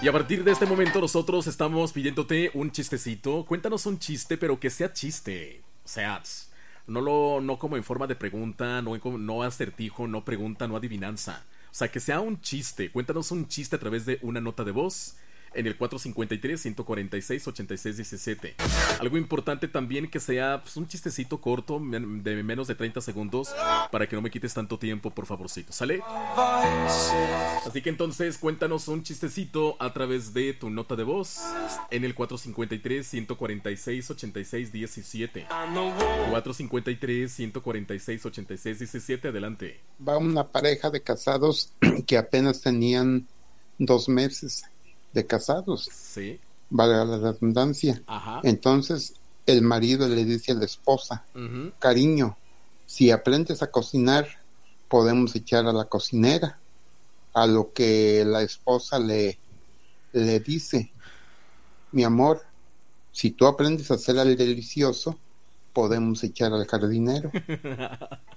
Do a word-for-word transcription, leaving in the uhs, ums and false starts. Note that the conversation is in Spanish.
Y a partir de este momento nosotros estamos pidiéndote un chistecito. Cuéntanos un chiste, pero que sea chiste. O sea, no lo no como en forma de pregunta, no, en- no acertijo, no pregunta, no adivinanza. O sea, que sea un chiste. Cuéntanos un chiste a través de una nota de voz en el cuatro cinco tres, uno cuatro seis, ocho seis uno siete. Algo importante también que sea pues, un chistecito corto men- de menos de treinta segundos para que no me quites tanto tiempo, por favorcito. ¿Sale? Así que entonces cuéntanos un chistecito a través de tu nota de voz en el cuatro cinco tres, uno cuatro seis, ocho seis uno siete. cuatro cinco tres, uno cuatro seis, ocho seis uno siete. Adelante. Va una pareja de casados que apenas tenían dos meses de casados, Sí. valga la redundancia. Ajá. Entonces el marido le dice a la esposa, Ujú. cariño, si aprendes a cocinar, podemos echar a la cocinera. A lo que la esposa le, le dice, mi amor, si tú aprendes a hacer el delicioso, podemos echar al jardinero.